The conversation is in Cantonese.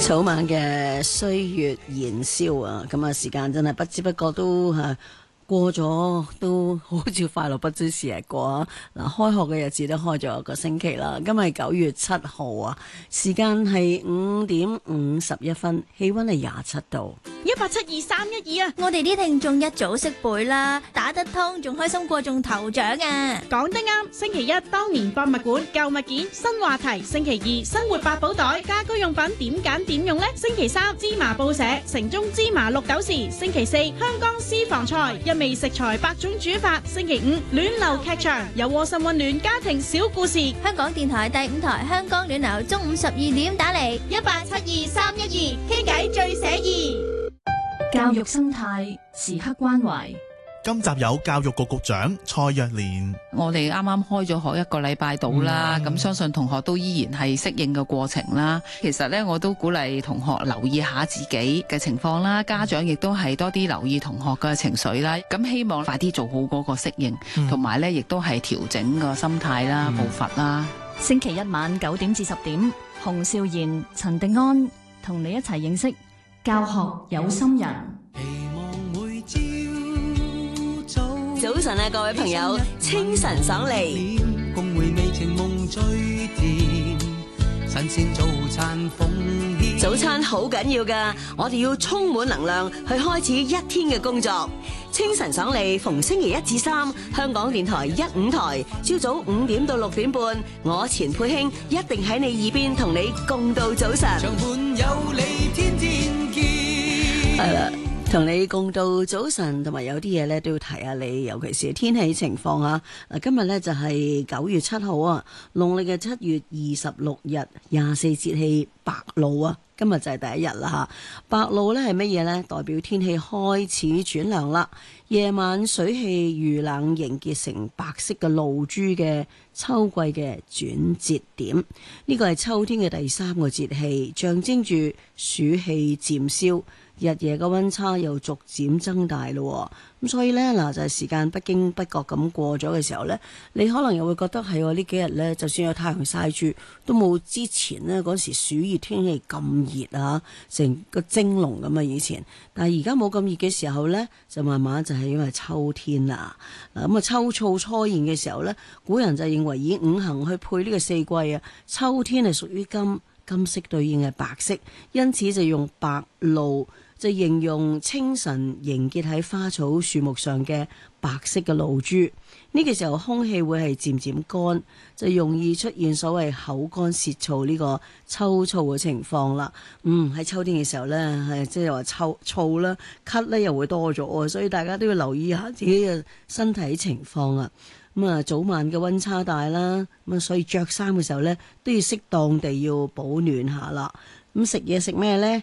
草蜢嘅歲月燃燒啊，咁啊時間真係不知不覺都過咗，都好似快樂不知時日過啊！嗱，開學嘅日子都開咗一個星期啦，今日係9月7號啊，時間係5:51，氣溫係27度。 1872312啊！ 我哋啲聽眾一早識背啦，打得通仲開心過中頭獎啊！ 講得啱，星期一當年博物館舊物件新話題，星期二生活百寶袋家居用品點揀點用呢？星期三芝麻報社城中芝麻綠豆時，星期四香港私房菜一味食材百種煮法，星期五暖流劇場有窩心溫暖家庭小故事。 香港電台第5台香港暖流中午12點打嚟 1872312傾偈最寫意。 教育生態時刻關懷。 今集有教育局局長蔡若蓮。 我哋啱啱開咗學1個禮拜到啦，咁相信同學都依然係適應嘅過程啦。其實呢，我都鼓勵同學留意下自己嘅情況啦，家長亦都係多啲留意同學嘅情緒啦。咁希望快啲做好嗰個適應，同埋呢亦都係調整個心態啦、步伐啦。 星期一晚9點至10點，洪少賢、陳迪安同你一齊認識教學有心人。 早晨啊，各位朋友，清晨爽利， 共回味情夢最甜，新鮮早餐奉獻。 早餐好緊要㗎，我哋要充滿能量去開始一天嘅工作。清晨爽利，逢星期1至3，香港電台1、5台，朝早5點到6點半，我錢佩卿一定喺你耳邊同你共度早晨。 長伴有你天天見。 係啦。同你共度早晨，同埋有啲嘢咧都要提下你，尤其是天氣情況啊！嗱，今日咧就係9月7號啊，農曆嘅7月26日，24節氣白露啊！今日就係第一日啦嚇。白露咧係乜嘢咧？代表天氣開始轉涼啦，夜晚水氣遇冷凝結成白色嘅露珠嘅秋季嘅轉折點。呢個係秋天嘅第3個節氣，象徵住暑氣漸消。日夜嘅溫差又逐漸增大咯，咁所以呢，嗱就係時間不經不覺咁過咗嘅時候呢，你可能又會覺得係喎，呢幾日呢，就算有太陽曬住，都冇之前呢嗰時暑熱天氣咁熱啊，成個蒸籠咁啊以前。但係而家冇咁熱嘅時候呢，就慢慢就係因為秋天啦。嗱咁啊，秋燥初現嘅時候呢，古人就認為以五行去配呢個4季啊，秋天係屬於金，金色對應係白色，因此就用白露。就形容清晨凝結喺花草樹木上嘅白色嘅露珠，呢個時候空氣會係漸漸乾，就容易出現所謂口乾舌燥呢個秋燥嘅情況啦。喺秋天嘅時候呢，係即係話燥啦，咳咧又會多咗，所以大家都要留意下自己嘅身體情況啊。咁啊，早晚嘅溫差大啦，咁啊，所以着衫嘅時候呢，都要適當地要保暖下啦。咁食嘢食咩呢？